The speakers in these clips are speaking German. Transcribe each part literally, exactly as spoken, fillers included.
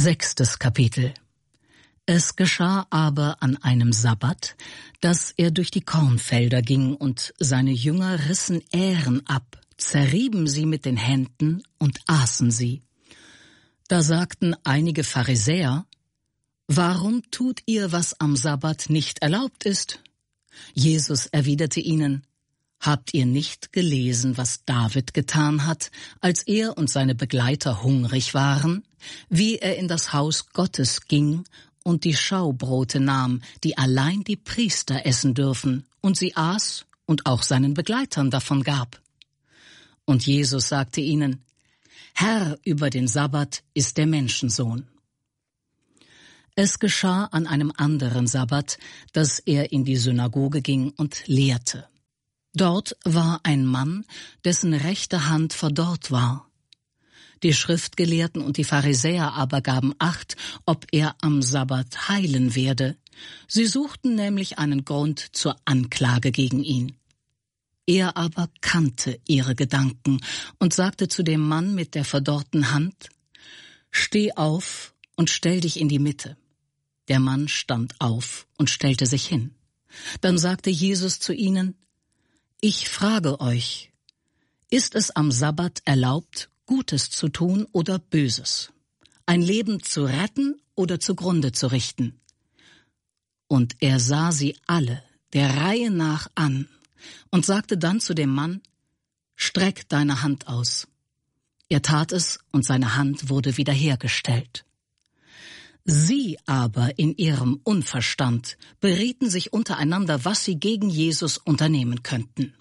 Sechstes Kapitel. Es geschah aber an einem Sabbat, dass er durch die Kornfelder ging, und seine Jünger rissen Ähren ab, zerrieben sie mit den Händen und aßen sie. Da sagten einige Pharisäer: Warum tut ihr, was am Sabbat nicht erlaubt ist? Jesus erwiderte ihnen: Habt ihr nicht gelesen, was David getan hat, als er und seine Begleiter hungrig waren, wie er in das Haus Gottes ging und die Schaubrote nahm, die allein die Priester essen dürfen, und sie aß und auch seinen Begleitern davon gab? Und Jesus sagte ihnen: Herr über den Sabbat ist der Menschensohn. Es geschah an einem anderen Sabbat, dass er in die Synagoge ging und lehrte. Dort war ein Mann, dessen rechte Hand verdorrt war. Die Schriftgelehrten und die Pharisäer aber gaben Acht, ob er am Sabbat heilen werde. Sie suchten nämlich einen Grund zur Anklage gegen ihn. Er aber kannte ihre Gedanken und sagte zu dem Mann mit der verdorrten Hand: Steh auf und stell dich in die Mitte. Der Mann stand auf und stellte sich hin. Dann sagte Jesus zu ihnen: Ich frage euch, ist es am Sabbat erlaubt, Gutes zu tun oder Böses, ein Leben zu retten oder zugrunde zu richten? Und er sah sie alle der Reihe nach an und sagte dann zu dem Mann: Streck deine Hand aus. Er tat es, und seine Hand wurde wiederhergestellt. Sie aber in ihrem Unverstand berieten sich untereinander, was sie gegen Jesus unternehmen könnten.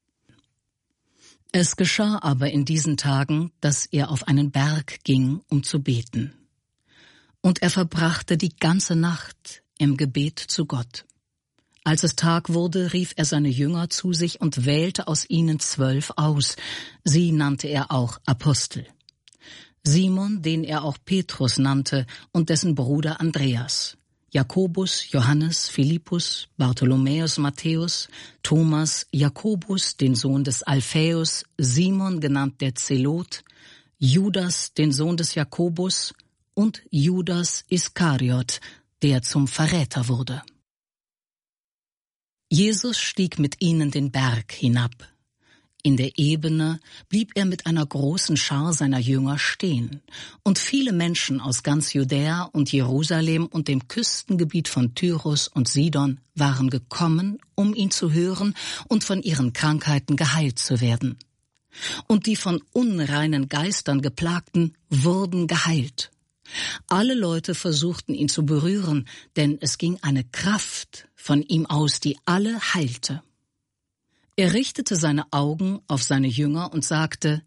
Es geschah aber in diesen Tagen, dass er auf einen Berg ging, um zu beten. Und er verbrachte die ganze Nacht im Gebet zu Gott. Als es Tag wurde, rief er seine Jünger zu sich und wählte aus ihnen zwölf aus. Sie nannte er auch Apostel. Simon, den er auch Petrus nannte, und dessen Bruder Andreas, Jakobus, Johannes, Philippus, Bartholomäus, Matthäus, Thomas, Jakobus, den Sohn des Alphaeus, Simon, genannt der Zelot, Judas, den Sohn des Jakobus, und Judas Iskariot, der zum Verräter wurde. Jesus stieg mit ihnen den Berg hinab. In der Ebene blieb er mit einer großen Schar seiner Jünger stehen, und viele Menschen aus ganz Judäa und Jerusalem und dem Küstengebiet von Tyrus und Sidon waren gekommen, um ihn zu hören und von ihren Krankheiten geheilt zu werden. Und die von unreinen Geistern Geplagten wurden geheilt. Alle Leute versuchten ihn zu berühren, denn es ging eine Kraft von ihm aus, die alle heilte. Er richtete seine Augen auf seine Jünger und sagte: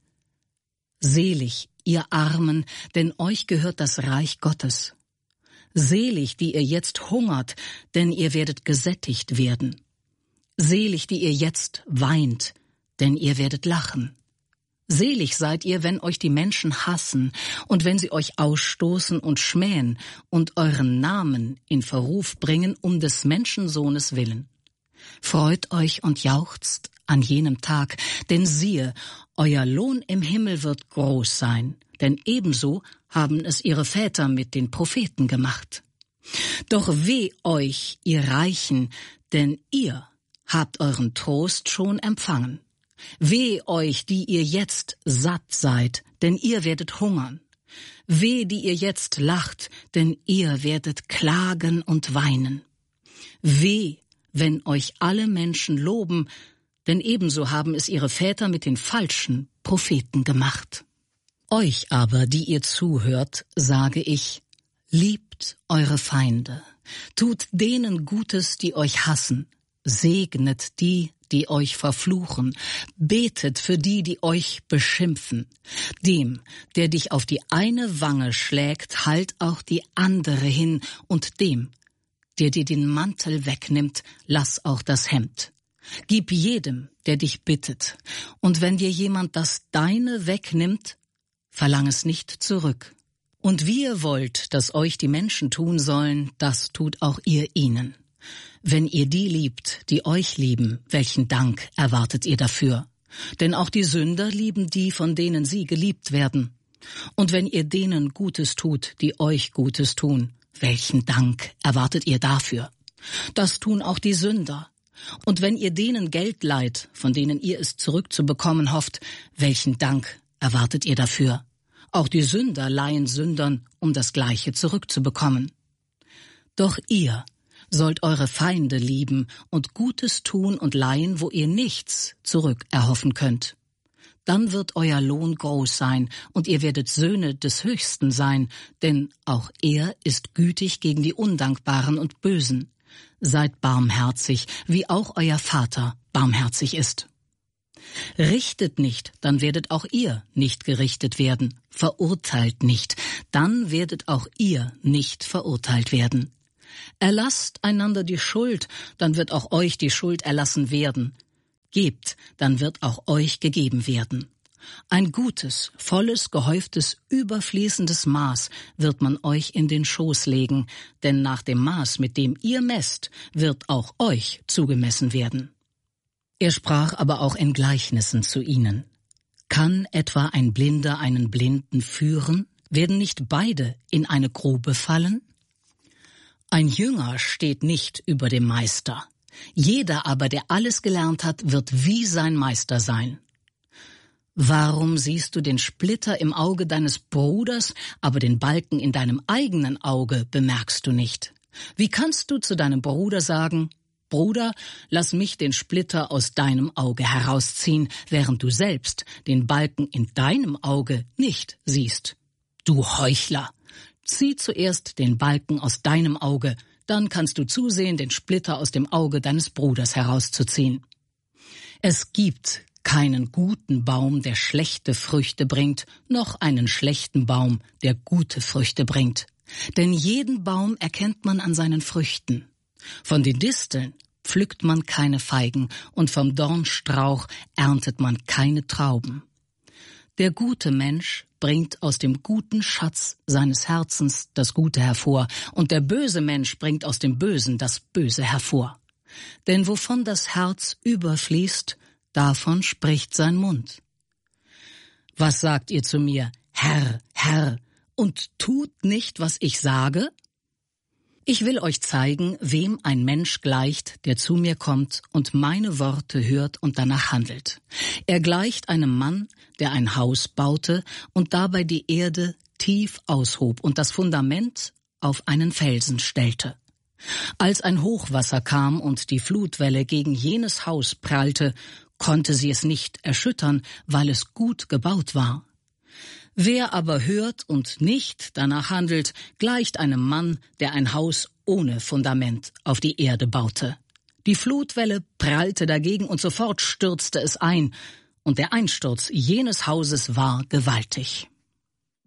Selig, ihr Armen, denn euch gehört das Reich Gottes. Selig, die ihr jetzt hungert, denn ihr werdet gesättigt werden. Selig, die ihr jetzt weint, denn ihr werdet lachen. Selig seid ihr, wenn euch die Menschen hassen und wenn sie euch ausstoßen und schmähen und euren Namen in Verruf bringen um des Menschensohnes willen. Freut euch und jauchzt an jenem Tag, denn siehe, euer Lohn im Himmel wird groß sein, denn ebenso haben es ihre Väter mit den Propheten gemacht. Doch weh euch, ihr Reichen, denn ihr habt euren Trost schon empfangen. Weh euch, die ihr jetzt satt seid, denn ihr werdet hungern. Weh, die ihr jetzt lacht, denn ihr werdet klagen und weinen. Weh, wenn euch alle Menschen loben, denn ebenso haben es ihre Väter mit den falschen Propheten gemacht. Euch aber, die ihr zuhört, sage ich: Liebt eure Feinde, tut denen Gutes, die euch hassen, segnet die, die euch verfluchen, betet für die, die euch beschimpfen. Dem, der dich auf die eine Wange schlägt, halt auch die andere hin, und dem, der dir den Mantel wegnimmt, lass auch das Hemd. Gib jedem, der dich bittet, und wenn dir jemand das Deine wegnimmt, verlang es nicht zurück. Und wie ihr wollt, dass euch die Menschen tun sollen, das tut auch ihr ihnen. Wenn ihr die liebt, die euch lieben, welchen Dank erwartet ihr dafür? Denn auch die Sünder lieben die, von denen sie geliebt werden. Und wenn ihr denen Gutes tut, die euch Gutes tun, welchen Dank erwartet ihr dafür? Das tun auch die Sünder. Und wenn ihr denen Geld leiht, von denen ihr es zurückzubekommen hofft, welchen Dank erwartet ihr dafür? Auch die Sünder leihen Sündern, um das Gleiche zurückzubekommen. Doch ihr sollt eure Feinde lieben und Gutes tun und leihen, wo ihr nichts zurück erhoffen könnt. Dann wird euer Lohn groß sein und ihr werdet Söhne des Höchsten sein, denn auch er ist gütig gegen die Undankbaren und Bösen. Seid barmherzig, wie auch euer Vater barmherzig ist. Richtet nicht, dann werdet auch ihr nicht gerichtet werden. Verurteilt nicht, dann werdet auch ihr nicht verurteilt werden. Erlasst einander die Schuld, dann wird auch euch die Schuld erlassen werden. Gebt, dann wird auch euch gegeben werden. Ein gutes, volles, gehäuftes, überfließendes Maß wird man euch in den Schoß legen, denn nach dem Maß, mit dem ihr messt, wird auch euch zugemessen werden. Er sprach aber auch in Gleichnissen zu ihnen. Kann etwa ein Blinder einen Blinden führen? Werden nicht beide in eine Grube fallen? Ein Jünger steht nicht über dem Meister. Jeder aber, der alles gelernt hat, wird wie sein Meister sein. Warum siehst du den Splitter im Auge deines Bruders, aber den Balken in deinem eigenen Auge bemerkst du nicht? Wie kannst du zu deinem Bruder sagen, Bruder, lass mich den Splitter aus deinem Auge herausziehen, während du selbst den Balken in deinem Auge nicht siehst? Du Heuchler! Zieh zuerst den Balken aus deinem Auge, dann kannst du zusehen, den Splitter aus dem Auge deines Bruders herauszuziehen. Es gibt keinen guten Baum, der schlechte Früchte bringt, noch einen schlechten Baum, der gute Früchte bringt. Denn jeden Baum erkennt man an seinen Früchten. Von den Disteln pflückt man keine Feigen und vom Dornstrauch erntet man keine Trauben. Der gute Mensch bringt aus dem guten Schatz seines Herzens das Gute hervor, und der böse Mensch bringt aus dem Bösen das Böse hervor. Denn wovon das Herz überfließt, davon spricht sein Mund. Was sagt ihr zu mir, Herr, Herr, und tut nicht, was ich sage? Ich will euch zeigen, wem ein Mensch gleicht, der zu mir kommt und meine Worte hört und danach handelt. Er gleicht einem Mann, der ein Haus baute und dabei die Erde tief aushob und das Fundament auf einen Felsen stellte. Als ein Hochwasser kam und die Flutwelle gegen jenes Haus prallte, konnte sie es nicht erschüttern, weil es gut gebaut war. Wer aber hört und nicht danach handelt, gleicht einem Mann, der ein Haus ohne Fundament auf die Erde baute. Die Flutwelle prallte dagegen und sofort stürzte es ein, und der Einsturz jenes Hauses war gewaltig.